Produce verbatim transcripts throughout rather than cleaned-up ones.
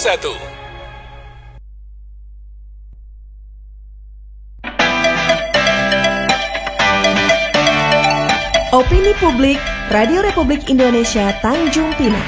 satu. Opini Publik, Radio Republik Indonesia Tanjung Pinang.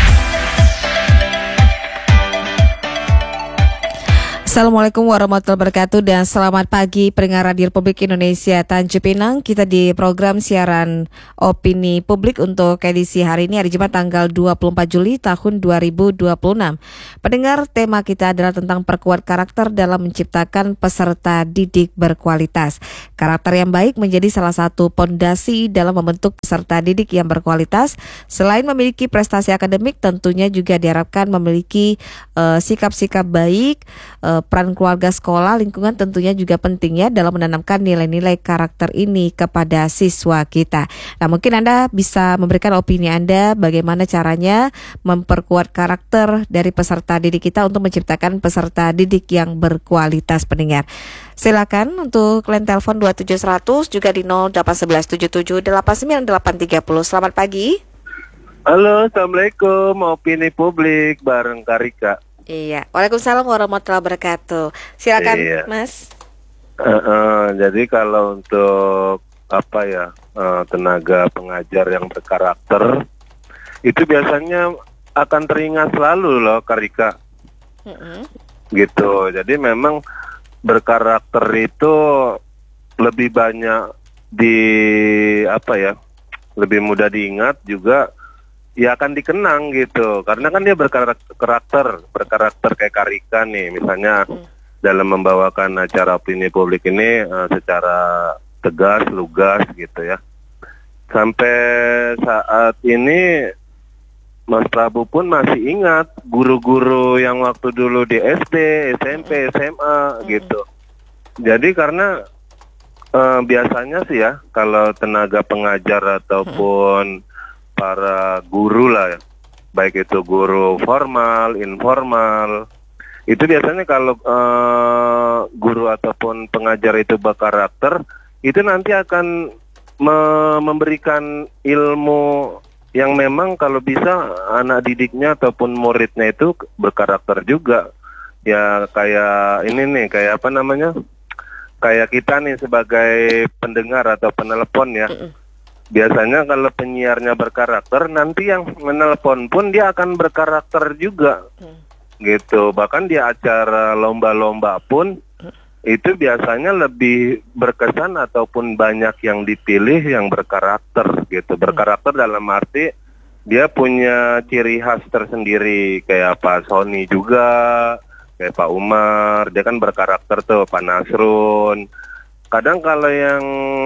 Assalamualaikum warahmatullahi wabarakatuh dan selamat pagi pendengar Radio Republik Indonesia Tanjung Pinang. Kita di program siaran Opini Publik untuk edisi hari ini, hari Jumat tanggal dua puluh empat Juli tahun dua ribu dua puluh enam. Pendengar, tema kita adalah tentang perkuat karakter dalam menciptakan peserta didik berkualitas. Karakter yang baik menjadi salah satu pondasi dalam membentuk peserta didik yang berkualitas. Selain memiliki prestasi akademik, tentunya juga diharapkan memiliki uh, sikap-sikap baik. uh, Peran keluarga, sekolah, lingkungan tentunya juga penting ya dalam menanamkan nilai-nilai karakter ini kepada siswa kita. Nah, mungkin Anda bisa memberikan opini Anda bagaimana caranya memperkuat karakter dari peserta didik kita untuk menciptakan peserta didik yang berkualitas, pendengar. Silakan untuk line telepon dua tujuh seratus juga di nol delapan satu satu tujuh tujuh delapan sembilan delapan tiga nol. Selamat pagi. Halo, Assalamualaikum. Opini Publik bareng Karika. Iya, waalaikumsalam warahmatullahi wabarakatuh. Silakan, iya. Mas. Uh, uh, jadi kalau untuk apa ya uh, tenaga pengajar yang berkarakter itu biasanya akan teringat selalu loh, Karika. Uh-uh. Gitu. Jadi memang berkarakter itu lebih banyak di apa ya, lebih mudah diingat juga. Ya akan dikenang gitu, karena kan dia berkarakter, berkarakter kayak Karika nih, misalnya hmm. dalam membawakan acara Opini Publik ini uh, secara tegas, lugas gitu ya. Sampai saat ini Mas Prabu pun masih ingat guru-guru yang waktu dulu di S D, S M P, S M A hmm. gitu. Jadi karena uh, biasanya sih ya, kalau tenaga pengajar ataupun hmm. para guru lah ya, baik itu guru formal, informal, itu biasanya kalau uh, guru ataupun pengajar itu berkarakter, itu nanti akan me- memberikan ilmu yang memang kalau bisa anak didiknya ataupun muridnya itu berkarakter juga. Ya kayak ini nih, kayak apa namanya, kayak kita nih sebagai pendengar atau penelepon ya. Biasanya kalau penyiarnya berkarakter, nanti yang menelpon pun dia akan berkarakter juga, hmm. gitu. Bahkan di acara lomba-lomba pun hmm. itu biasanya lebih berkesan ataupun banyak yang dipilih yang berkarakter, gitu. Berkarakter hmm. dalam arti dia punya ciri khas tersendiri, kayak Pak Sony juga, kayak Pak Umar, dia kan berkarakter tuh, Pak Nasrun. Kadang kalau yang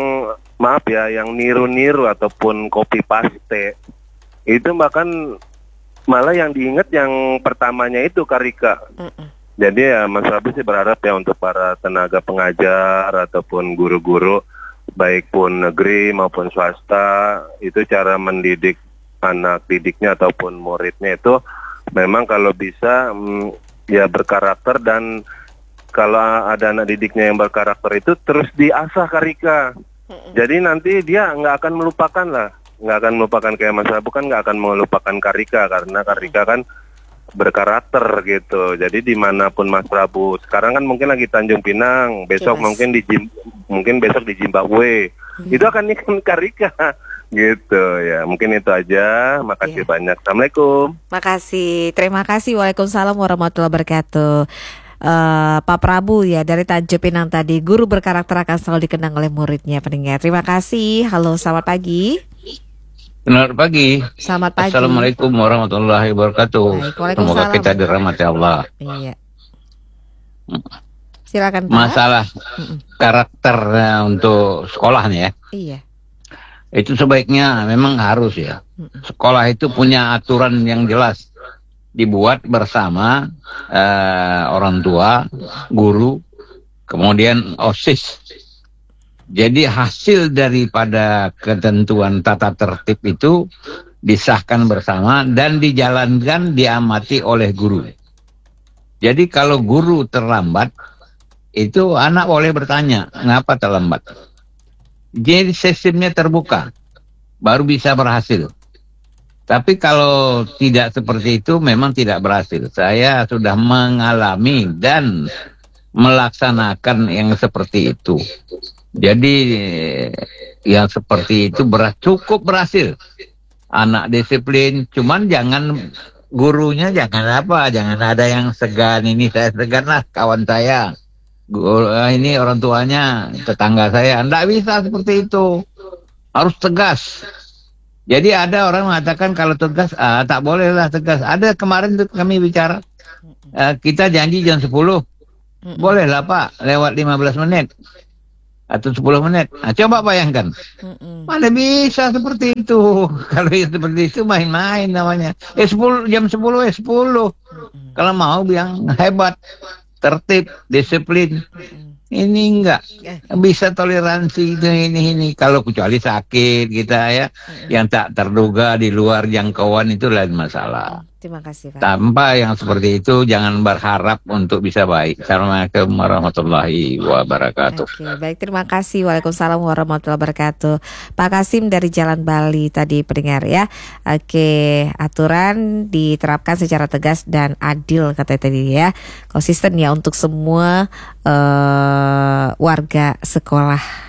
maaf ya, yang niru-niru ataupun copy paste itu bahkan malah yang diingat yang pertamanya itu Karika. Mm-mm. Jadi ya Mas Rabi sih berharap ya untuk para tenaga pengajar ataupun guru-guru baik pun negeri maupun swasta, itu cara mendidik anak didiknya ataupun muridnya itu memang kalau bisa mm, ya berkarakter, dan kalau ada anak didiknya yang berkarakter itu terus diasah, Karika. Jadi nanti dia nggak akan melupakan lah, nggak akan melupakan kayak Mas Prabu kan nggak akan melupakan Karika, karena Karika kan berkarakter gitu. Jadi dimanapun Mas Prabu, sekarang kan mungkin lagi Tanjung Pinang, besok yes. mungkin di Jim, mungkin besok di Zimbabwe, hmm. itu akan ikan Karika gitu ya. Mungkin itu aja. Makasih yeah. banyak. Assalamualaikum. Makasih. Terima kasih. Waalaikumsalam warahmatullahi wabarakatuh. Uh, Pak Prabu ya dari Tanjung Pinang tadi, guru berkarakter akan selalu dikenang oleh muridnya, pendengar. Terima kasih. Halo, selamat pagi. Selamat pagi. Selamat pagi. Assalamualaikum warahmatullahi wabarakatuh. Semoga kita dirahmati Allah. Iya. Silakan Pak. Masalah karakternya untuk sekolah nih ya. Iya. Itu sebaiknya memang harus ya. Sekolah itu punya aturan yang jelas, dibuat bersama uh, orang tua, guru, kemudian OSIS. Jadi hasil daripada ketentuan tata tertib itu disahkan bersama dan dijalankan, diamati oleh guru. Jadi kalau guru terlambat, itu anak boleh bertanya, ngapa terlambat? Jadi sistemnya terbuka, baru bisa berhasil. Tapi kalau tidak seperti itu memang tidak berhasil. Saya sudah mengalami dan melaksanakan yang seperti itu. Jadi yang seperti itu beras, cukup berhasil. Anak disiplin, cuman jangan gurunya jangan apa, jangan ada yang segan. Ini saya segan lah kawan saya. Guru, ini orang tuanya, tetangga saya. Nggak bisa seperti itu. Harus tegas. Jadi ada orang mengatakan kalau tegas, ah, tak boleh lah tegas. Ada kemarin tuh kami bicara, uh, kita janji jam sepuluh. Boleh lah Pak, lewat lima belas menit. Atau sepuluh menit. Nah, coba bayangkan. Mana bisa seperti itu. Kalau yang seperti itu main-main namanya. Eh sepuluh, jam sepuluh, eh sepuluh. Kalau mau bilang hebat, tertib, disiplin. Ini enggak bisa toleransi itu ini ini kalau kecuali sakit kita ya, yang tak terduga di luar jangkauan itu lain masalah. Terima kasih Pak. Tanpa yang seperti itu jangan berharap untuk bisa baik. Assalamualaikum warahmatullahi wabarakatuh. Oke, baik, terima kasih. Waalaikumsalam warahmatullahi wabarakatuh. Pak Kasim dari Jalan Bali tadi pendengar ya. Oke, aturan diterapkan secara tegas dan adil katanya tadi ya. Konsisten ya untuk semua uh, warga sekolah.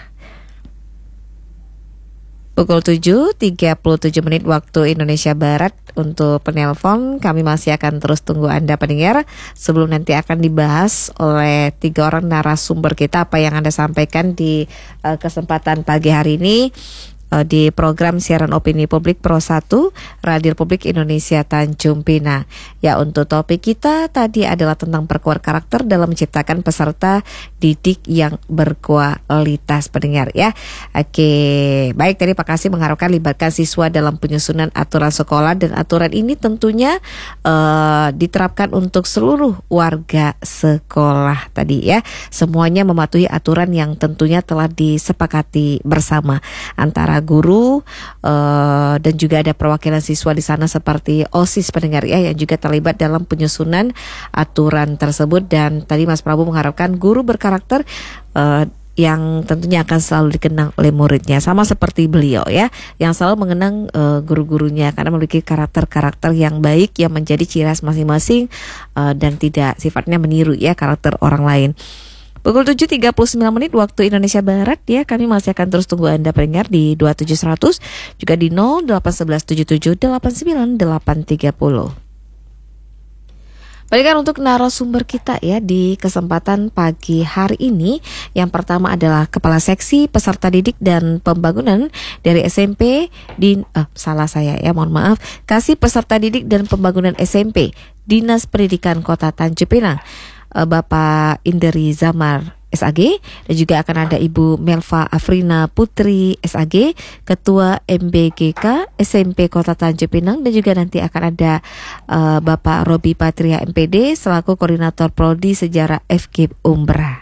Pukul tujuh tiga puluh tujuh menit waktu Indonesia Barat. Untuk penelpon kami masih akan terus tunggu Anda pendengar. Sebelum nanti akan dibahas oleh tiga orang narasumber kita apa yang Anda sampaikan di uh, kesempatan pagi hari ini uh, di program siaran opini publik Pro satu Radio Republik Indonesia Tanjung Pinang. Ya, untuk topik kita tadi adalah tentang perkuat karakter dalam menciptakan peserta didik yang berkualitas pendengar ya. Oke, baik, tadi Pak Kasih mengharapkan libatkan siswa dalam penyusunan aturan sekolah, dan aturan ini tentunya uh, diterapkan untuk seluruh warga sekolah tadi ya. Semuanya mematuhi aturan yang tentunya telah disepakati bersama antara guru uh, dan juga ada perwakilan siswa di sana seperti OSIS pendengar ya, yang juga terlibat dalam penyusunan aturan tersebut. Dan tadi Mas Prabu mengharapkan guru berkarakter uh, yang tentunya akan selalu dikenang oleh muridnya, sama seperti beliau ya, yang selalu mengenang uh, guru-gurunya karena memiliki karakter-karakter yang baik yang menjadi ciri khas masing-masing uh, dan tidak sifatnya meniru ya karakter orang lain. Pukul tujuh tiga puluh sembilan menit waktu Indonesia Barat ya, kami masih akan terus tunggu Anda pendengar di dua tujuh seratus, juga di nol delapan satu satu tujuh tujuh delapan sembilan delapan tiga nol. Baikkan untuk narasumber kita ya di kesempatan pagi hari ini. Yang pertama adalah Kepala Seksi Peserta Didik dan Pembangunan dari S M P di eh, salah saya ya, mohon maaf. Kasih Peserta Didik dan Pembangunan S M P Dinas Pendidikan Kota Tanjung Pinang, eh, Bapak Indri Zamar S A G, dan juga akan ada Ibu Melva Afrina Putri S A G, Ketua M B G K S M P Kota Tanjung Pinang, dan juga nanti akan ada uh, Bapak Robi Patria M P D selaku Koordinator Prodi Sejarah F K I P Umbra.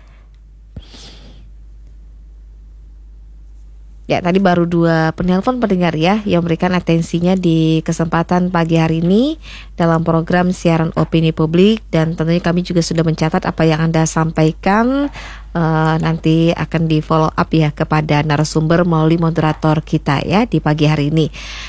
Ya, tadi baru dua penelpon pendengar ya yang memberikan atensinya di kesempatan pagi hari ini dalam program siaran opini publik, dan tentunya kami juga sudah mencatat apa yang Anda sampaikan. Uh, nanti akan di follow up ya kepada narasumber melalui moderator kita ya di pagi hari ini.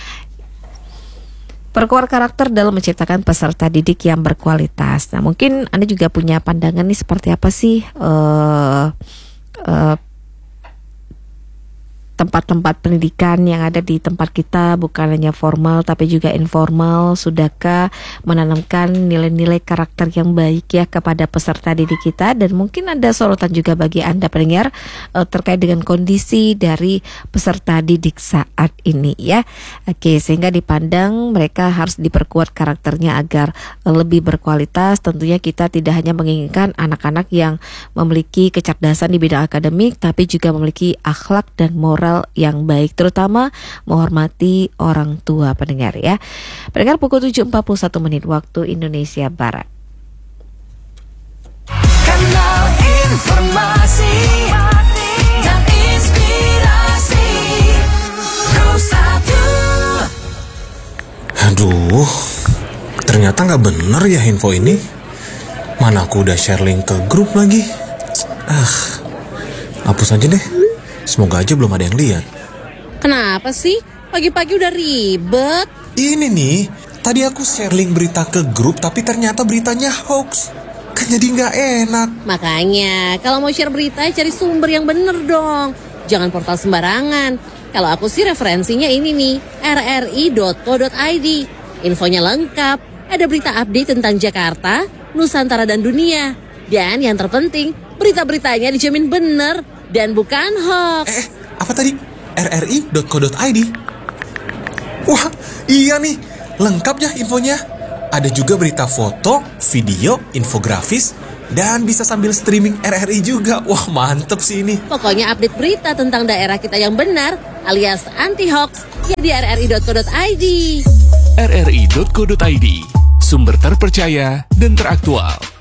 Perkuat karakter dalam menciptakan peserta didik yang berkualitas. Nah, mungkin Anda juga punya pandangan nih seperti apa sih uh, uh, tempat-tempat pendidikan yang ada di tempat kita, bukan hanya formal tapi juga informal. Sudahkah menanamkan nilai-nilai karakter yang baik ya kepada peserta didik kita? Dan mungkin ada sorotan juga bagi Anda pendengar uh, terkait dengan kondisi dari peserta didik saat ini ya. Oke, sehingga dipandang mereka harus diperkuat karakternya agar uh, lebih berkualitas. Tentunya kita tidak hanya menginginkan anak-anak yang memiliki kecerdasan di bidang akademik, tapi juga memiliki akhlak dan moral yang baik, terutama menghormati orang tua pendengar ya. Pendengar, pukul tujuh empat puluh satu menit waktu Indonesia Barat. Kanal informasi dan inspirasi Pro satu. Aduh, ternyata nggak bener ya info ini. Mana aku udah share link ke grup lagi. Ah, hapus aja deh. Semoga aja belum ada yang lihat. Kenapa sih? Pagi-pagi udah ribet. Ini nih, tadi aku share link berita ke grup tapi ternyata beritanya hoax. Kan jadi nggak enak. Makanya, kalau mau share berita cari sumber yang bener dong. Jangan portal sembarangan. Kalau aku sih referensinya ini nih, r r i dot co dot i d. Infonya lengkap, ada berita update tentang Jakarta, Nusantara dan dunia. Dan yang terpenting, berita-beritanya dijamin bener dan bukan hoax. Eh, apa tadi? r r i dot co dot i d. Wah, iya nih, lengkap ya infonya. Ada juga berita foto, video, infografis, dan bisa sambil streaming R R I juga. Wah, mantep sih ini. Pokoknya update berita tentang daerah kita yang benar alias anti-hoax ya di r r i dot co dot i d. r r i dot co dot i d, sumber terpercaya dan teraktual.